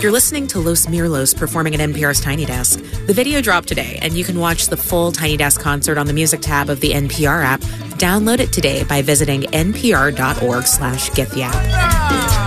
You're listening to Los Mirlos performing at NPR's Tiny Desk. The video dropped today, and you can watch the full Tiny Desk concert on the music tab of the NPR app. Download it today by visiting npr.org/gettheapp.